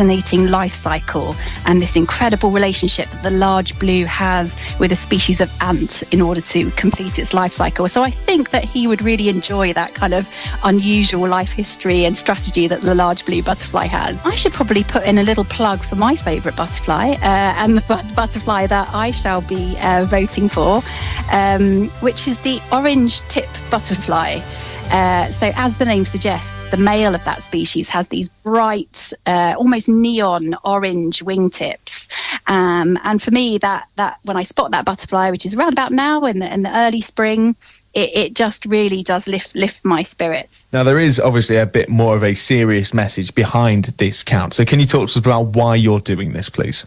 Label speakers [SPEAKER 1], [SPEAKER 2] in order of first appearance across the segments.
[SPEAKER 1] fascinating life cycle and this incredible relationship that the large blue has with a species of ant in order to complete its life cycle. So I think that he would really enjoy that kind of unusual life history and strategy that the large blue butterfly has. I should probably put in a little plug for my favourite butterfly and the butterfly that I shall be voting for, which is the orange tip butterfly. So as the name suggests, the male of that species has these bright, almost neon orange wingtips. And for me, that when I spot that butterfly, which is around about now in the early spring, it just really does lift my spirits.
[SPEAKER 2] Now, there is obviously a bit more of a serious message behind this count. So can you talk to us about why you're doing this, please?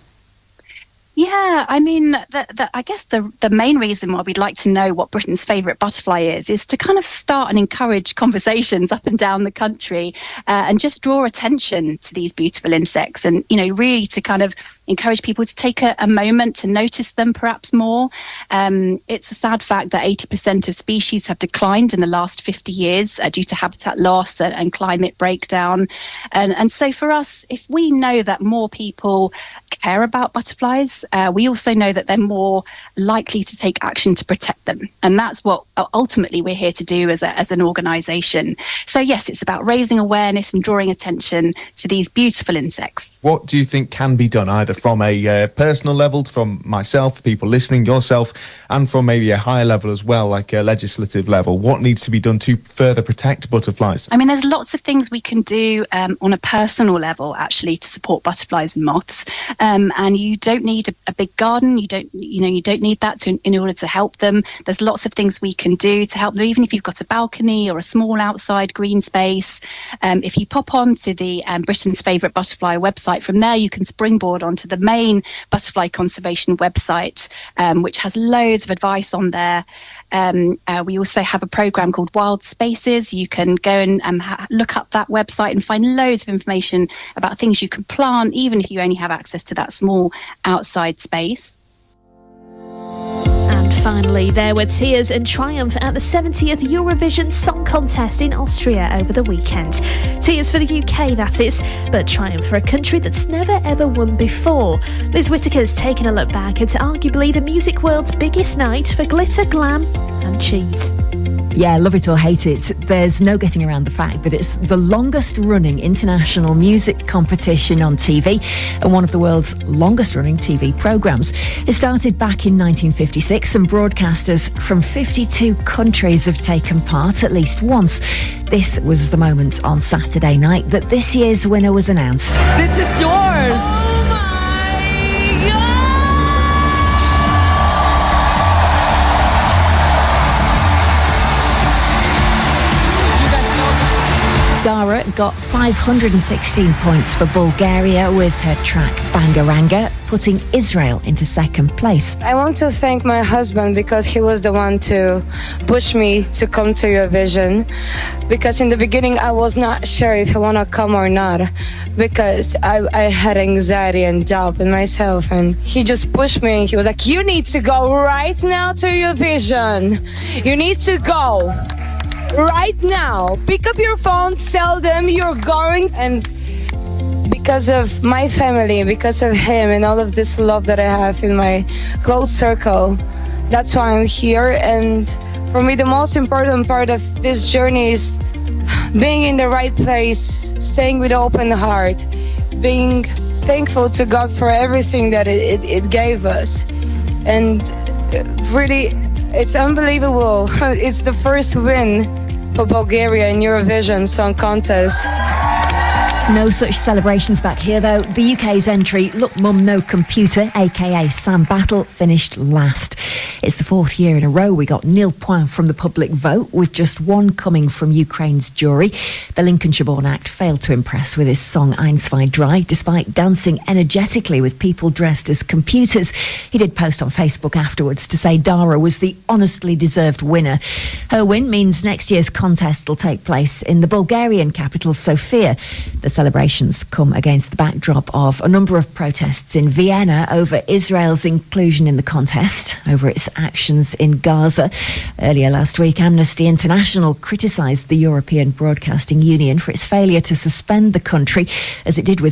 [SPEAKER 1] Yeah, I mean, I guess the main reason why we'd like to know what Britain's favourite butterfly is to kind of start and encourage conversations up and down the country and just draw attention to these beautiful insects and, you know, really to kind of encourage people to take a moment to notice them perhaps more. It's a sad fact that 80% of species have declined in the last 50 years due to habitat loss and climate breakdown. And so for us, if we know that more people care about butterflies, we also know that they're more likely to take action to protect them. And that's what ultimately we're here to do as an organisation. So yes, it's about raising awareness and drawing attention to these beautiful insects.
[SPEAKER 2] What do you think can be done, either from a personal level, from myself, people listening, yourself, and from maybe a higher level as well, like a legislative level? What needs to be done to further protect butterflies?
[SPEAKER 1] I mean, there's lots of things we can do on a personal level, actually, to support butterflies and moths. And you don't need a big garden. You don't need that in order to help them. There's lots of things we can do to help them, even if you've got a balcony or a small outside green space. If you pop on to the Britain's Favourite Butterfly website, from there you can springboard onto the main butterfly conservation website, which has loads of advice on there. We also have a programme called Wild Spaces. You can go and look up that website and find loads of information about things you can plant, even if you only have access to that small outside space.
[SPEAKER 3] And finally, there were tears and triumph at the 70th Eurovision Song Contest in Austria over the weekend. Tears for the UK, that is, but triumph for a country that's never ever won before. Liz Whittaker's taken a look back at arguably the music world's biggest night for glitter, glam and cheese.
[SPEAKER 4] Yeah, love it or hate it, there's no getting around the fact that it's the longest running international music competition on TV and one of the world's longest running TV programmes. It started back in 1956 and broadcasters from 52 countries have taken part at least once. This was the moment on Saturday night that this year's winner was announced.
[SPEAKER 5] This is yours!
[SPEAKER 4] Dara got 516 points for Bulgaria with her track Bangaranga, putting Israel into second place.
[SPEAKER 6] I want to thank my husband because he was the one to push me to come to Eurovision. Because in the beginning I was not sure if I want to come or not, because I had anxiety and doubt in myself, and he just pushed me and he was like, you need to go right now to Eurovision. You need to go. Right now, pick up your phone, tell them you're going. And because of my family, because of him and all of this love that I have in my close circle, that's why I'm here. And for me, the most important part of this journey is being in the right place, staying with open heart, being thankful to God for everything that it gave us. And really, it's unbelievable. It's the first win for Bulgaria in Eurovision Song Contest.
[SPEAKER 4] No such celebrations back here, though. The UK's entry, Look Mum No Computer, a.k.a. Sam Battle, finished last. It's the fourth year in a row we got nil points from the public vote, with just one coming from Ukraine's jury. The Lincolnshire-born act failed to impress with his song Ein, zwei, drei, despite dancing energetically with people dressed as computers. He did post on Facebook afterwards to say Dara was the honestly deserved winner. Her win means next year's contest will take place in the Bulgarian capital, Sofia. The celebrations come against the backdrop of a number of protests in Vienna over Israel's inclusion in the contest, over its actions in Gaza. Earlier last week, Amnesty International criticised the European Broadcasting Union for its failure to suspend the country, as it did with